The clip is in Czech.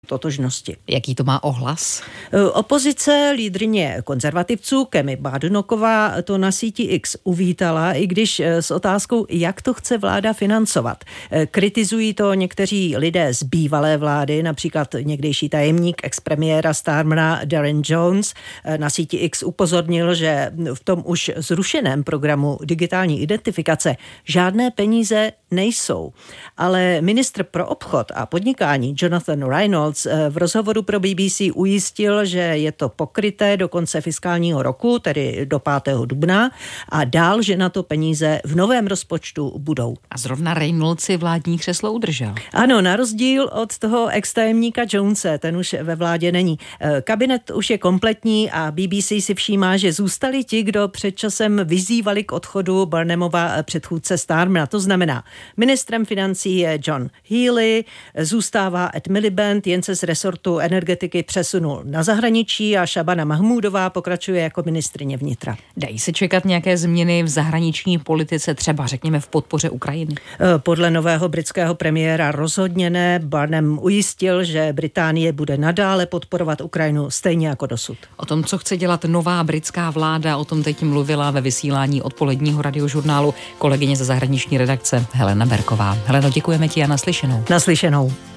totožnosti. Jaký to má ohlas? Opozice, lídryně konzervativců Kemi Badenoková to na síti X uvítala, i když s otázkou, jak to chce vláda financovat. Kritizují to někteří lidé z bývalé vlády, například někdejší tajemník expremiéra Starmera Darren Jones na síti X upozornil, že v tom už zrušeném programu digitální identifikace žádné peníze nejsou. Ale ministr pro obchod a podnikání Jonathan Reynolds v rozhovoru pro BBC ujistil, že je to pokryté do konce fiskálního roku, tedy do 5. dubna, a dál, že na to peníze v novém rozpočtu budou. A zrovna Reynolds si vládní křeslo udržel. Ano, na rozdíl od toho extajemníka Jonese, ten už ve vládě není. Kabinet už je kompletní a BBC si všímá, že zůstali ti, kdo před časem vyzývali k odchodu Barnumova předchůdce Starmera. To znamená, ministrem financí je John Healey, zůstává Ed Miliband, jen se z resortu energetiky přesunul na zahraničí a Šabana Mahmúdová pokračuje jako ministryně vnitra. Dají se čekat nějaké změny v zahraniční politice, třeba řekněme v podpoře Ukrajiny? Podle nového britského premiéra rozhodně ne. Barnum ujistil, že Británie bude nadále podporovat Ukrajinu stejně jako dosud. O tom, co chce dělat nová britská vláda, o tom teď mluvila ve vysílání odpoledního radiožurnálu kolegyně ze zahraniční redakce Helena Berková. Heleno, děkujeme ti a naslyšenou. Naslyšenou.